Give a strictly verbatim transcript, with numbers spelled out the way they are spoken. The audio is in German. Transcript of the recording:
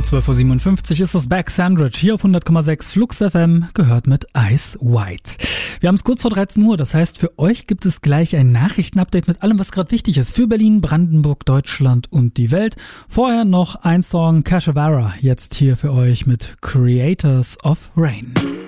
zwölf Uhr siebenundfünfzig ist das Back Sandwich hier auf hundert Komma sechs Flux F M, gehört mit Ice White. Wir haben es kurz vor dreizehn Uhr, das heißt für euch gibt es gleich ein Nachrichtenupdate mit allem, was gerade wichtig ist für Berlin, Brandenburg, Deutschland und die Welt. Vorher noch ein Song Kashavara, jetzt hier für euch mit Creators of Rain.